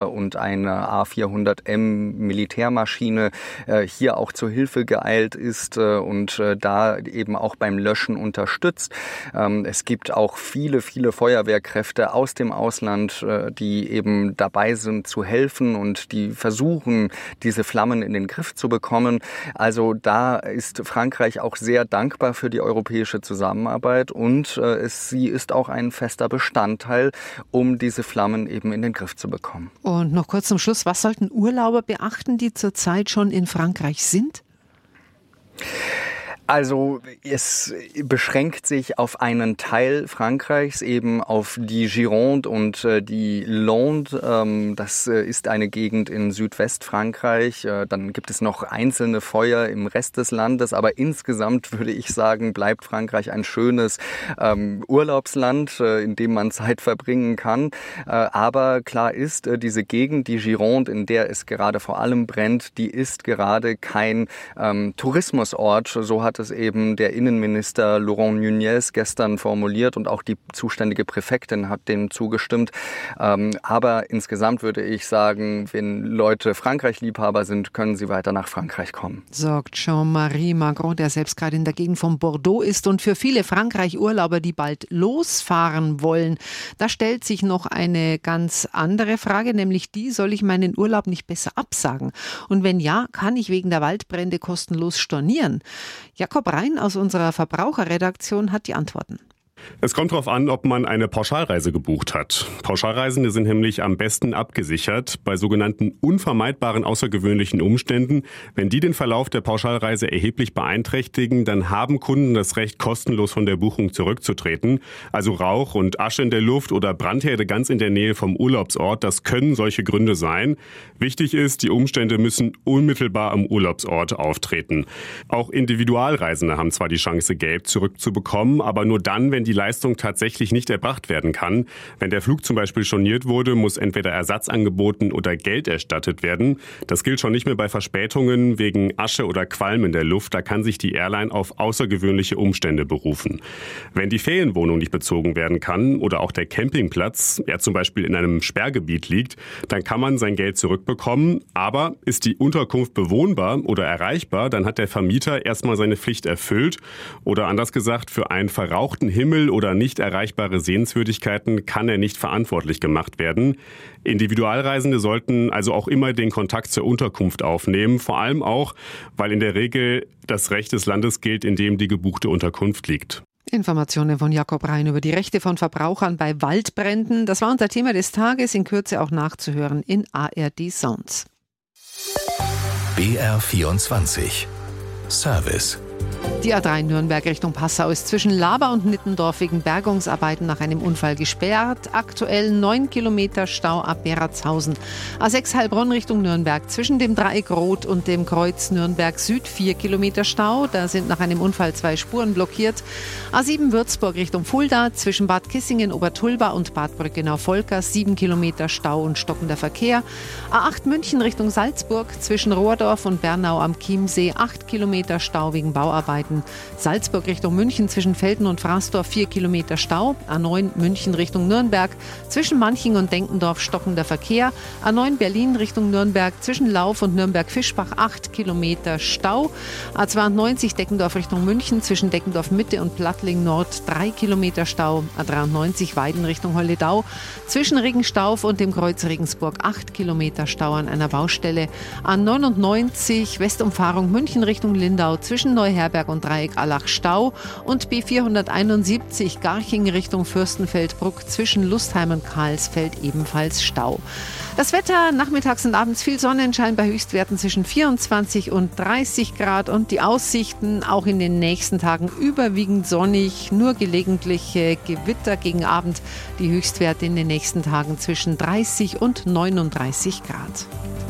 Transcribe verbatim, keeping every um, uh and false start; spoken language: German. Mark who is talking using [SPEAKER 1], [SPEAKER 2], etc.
[SPEAKER 1] und eine A vierhundert M Militärmaschine hier auch zur Hilfe geeilt ist und da eben auch beim Löschen unterstützt. Es gibt auch viele, viele Feuerwehrkräfte aus dem Ausland, die eben dabei sind zu helfen und die versuchen, diese Flammen in den Griff zu bekommen. Also da ist Frankreich auch sehr dankbar für die europäische Zusammenarbeit und äh, es, sie ist auch ein fester Bestandteil, um diese Flammen eben in den Griff zu bekommen.
[SPEAKER 2] Und noch kurz zum Schluss, was sollten Urlauber beachten, die zurzeit schon in Frankreich sind?
[SPEAKER 1] Also es beschränkt sich auf einen Teil Frankreichs, eben auf die Gironde und äh, die Landes. Ähm, das äh, ist eine Gegend in Südwestfrankreich. Äh, dann gibt es noch einzelne Feuer im Rest des Landes. Aber insgesamt würde ich sagen, bleibt Frankreich ein schönes ähm, Urlaubsland, äh, in dem man Zeit verbringen kann. Äh, aber klar ist, äh, diese Gegend, die Gironde, in der es gerade vor allem brennt, die ist gerade kein ähm, Tourismusort. So hat es eben der Innenminister Laurent Nunez gestern formuliert und auch die zuständige Präfektin hat dem zugestimmt. Ähm, aber insgesamt würde ich sagen, wenn Leute Frankreich-Liebhaber sind, können sie weiter nach Frankreich kommen.
[SPEAKER 2] Sagt Jean-Marie Magron, der selbst gerade in der Gegend von Bordeaux ist. Und für viele Frankreich-Urlauber, die bald losfahren wollen, da stellt sich noch eine ganz andere Frage, nämlich die, soll ich meinen Urlaub nicht besser absagen? Und wenn ja, kann ich wegen der Waldbrände kostenlos stornieren? Jakob Rein aus unserer Verbraucherredaktion hat die Antworten.
[SPEAKER 3] Es kommt darauf an, ob man eine Pauschalreise gebucht hat. Pauschalreisende sind nämlich am besten abgesichert bei sogenannten unvermeidbaren außergewöhnlichen Umständen. Wenn die den Verlauf der Pauschalreise erheblich beeinträchtigen, dann haben Kunden das Recht, kostenlos von der Buchung zurückzutreten. Also Rauch und Asche in der Luft oder Brandherde ganz in der Nähe vom Urlaubsort, das können solche Gründe sein. Wichtig ist, die Umstände müssen unmittelbar am Urlaubsort auftreten. Auch Individualreisende haben zwar die Chance, Geld zurückzubekommen, aber nur dann, wenn die Leistung tatsächlich nicht erbracht werden kann. Wenn der Flug zum Beispiel storniert wurde, muss entweder Ersatz angeboten oder Geld erstattet werden. Das gilt schon nicht mehr bei Verspätungen wegen Asche oder Qualm in der Luft. Da kann sich die Airline auf außergewöhnliche Umstände berufen. Wenn die Ferienwohnung nicht bezogen werden kann oder auch der Campingplatz, er zum Beispiel in einem Sperrgebiet liegt, dann kann man sein Geld zurückbekommen. Aber ist die Unterkunft bewohnbar oder erreichbar, dann hat der Vermieter erstmal seine Pflicht erfüllt. Oder anders gesagt, für einen verrauchten Himmel oder nicht erreichbare Sehenswürdigkeiten kann er nicht verantwortlich gemacht werden. Individualreisende sollten also auch immer den Kontakt zur Unterkunft aufnehmen, vor allem auch, weil in der Regel das Recht des Landes gilt, in dem die gebuchte Unterkunft liegt.
[SPEAKER 2] Informationen von Jakob Rein über die Rechte von Verbrauchern bei Waldbränden. Das war unser Thema des Tages, in Kürze auch nachzuhören in A R D Sounds.
[SPEAKER 4] B R vierundzwanzig Service.
[SPEAKER 2] Die A drei Nürnberg Richtung Passau ist zwischen Laber und Nittendorf wegen Bergungsarbeiten nach einem Unfall gesperrt. Aktuell neun Kilometer Stau ab Beratshausen. A sechs Heilbronn Richtung Nürnberg zwischen dem Dreieck Rot und dem Kreuz Nürnberg Süd vier Kilometer Stau. Da sind nach einem Unfall zwei Spuren blockiert. A sieben Würzburg Richtung Fulda zwischen Bad Kissingen, Obertulba und Bad Brückenau-Volkers sieben Kilometer Stau und stockender Verkehr. A acht München Richtung Salzburg zwischen Rohrdorf und Bernau am Chiemsee acht Kilometer Stau wegen Bauarbeiten. Salzburg Richtung München zwischen Velden und Fraßdorf vier Kilometer Stau. A neun München Richtung Nürnberg zwischen Manching und Denkendorf stockender Verkehr. A neun Berlin Richtung Nürnberg zwischen Lauf und Nürnberg-Fischbach acht Kilometer Stau. A zweiundneunzig Deckendorf Richtung München zwischen Deckendorf Mitte und Plattling Nord drei Kilometer Stau. A dreiundneunzig Weiden Richtung Holledau zwischen Regenstauf und dem Kreuz Regensburg acht Kilometer Stau an einer Baustelle. A neunundneunzig Westumfahrung München Richtung Lindau zwischen Neuherberg und Dreieck Allach Stau und B vierhunderteinundsiebzig Garching Richtung Fürstenfeldbruck zwischen Lustheim und Karlsfeld ebenfalls Stau. Das Wetter, nachmittags und abends viel Sonnenschein bei Höchstwerten zwischen vierundzwanzig und dreißig Grad und die Aussichten auch in den nächsten Tagen überwiegend sonnig, nur gelegentliche Gewitter gegen Abend, die Höchstwerte in den nächsten Tagen zwischen dreißig und neununddreißig Grad.